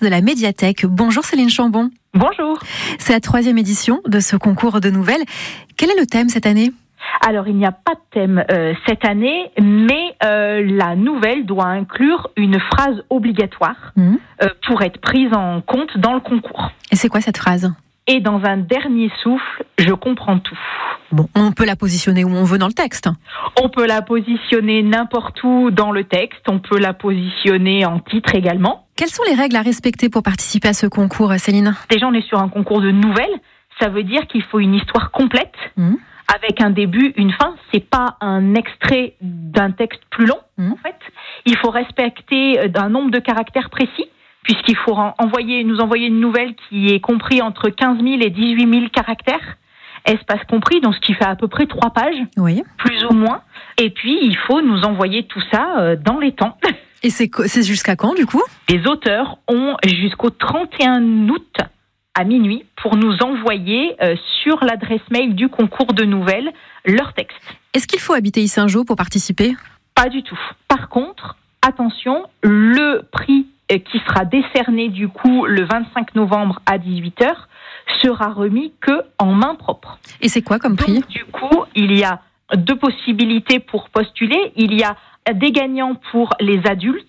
de la médiathèque. Bonjour Céline Chambon. Bonjour. C'est la 3e édition de ce concours de nouvelles. Quel est le thème cette année ? Alors, il n'y a pas de thème cette année, mais la nouvelle doit inclure une phrase obligatoire pour être prise en compte dans le concours. Et c'est quoi cette phrase ? Et dans un dernier souffle, je comprends tout. Bon, on peut la positionner où on veut dans le texte. On peut la positionner n'importe où dans le texte, on peut la positionner en titre également. Quelles sont les règles à respecter pour participer à ce concours, Céline ? Déjà, on est sur un concours de nouvelles, ça veut dire qu'il faut une histoire complète. Avec un début, une fin, c'est pas un extrait d'un texte plus long, en fait. Il faut respecter un nombre de caractères précis, puisqu'il faut nous envoyer une nouvelle qui est compris entre 15 000 et 18 000 caractères, espace compris, donc ce qui fait à peu près 3 pages, plus ou moins. Et puis, il faut nous envoyer tout ça dans les temps. Et c'est jusqu'à quand, du coup ? Les auteurs ont jusqu'au 31 août à minuit pour nous envoyer sur l'adresse mail du concours de nouvelles leur texte. Est-ce qu'il faut habiter Yssingeaux pour participer ? Pas du tout. Par contre, attention, le prix qui sera décerné du coup le 25 novembre à 18h sera remis que en main propre. Et c'est quoi comme prix ? Donc, du coup, il y a 2 possibilités pour postuler. Il y a des gagnants pour les adultes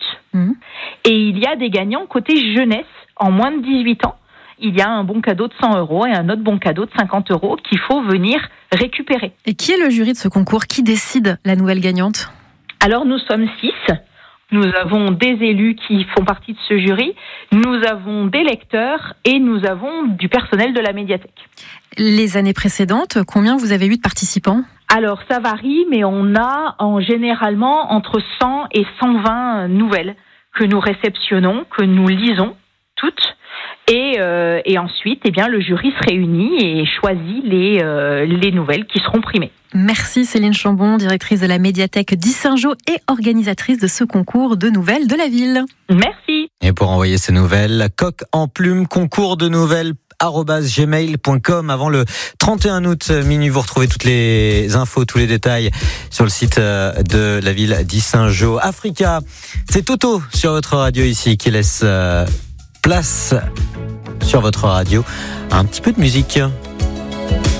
et il y a des gagnants côté jeunesse en moins de 18 ans. Il y a un bon cadeau de 100 € et un autre bon cadeau de 50 € qu'il faut venir récupérer. Et qui est le jury de ce concours ? Qui décide la nouvelle gagnante ? Alors, nous sommes 6. Nous avons des élus qui font partie de ce jury, nous avons des lecteurs et nous avons du personnel de la médiathèque. Les années précédentes, combien vous avez eu de participants ? Alors, ça varie, mais on a généralement entre 100 et 120 nouvelles que nous réceptionnons, que nous lisons toutes. Et ensuite, le jury se réunit et choisit les nouvelles qui seront primées. Merci Céline Chambon, directrice de la médiathèque d'Yssingeaux et organisatrice de ce concours de nouvelles de la ville. Merci. Et pour envoyer ces nouvelles, coq en plume, concours de nouvelles @gmail.com avant le 31 août minuit. Vous retrouvez toutes les infos, tous les détails sur le site de la ville d'Yssingeaux. Africa, c'est Toto sur votre radio ici qui laisse place sur votre radio à un petit peu de musique.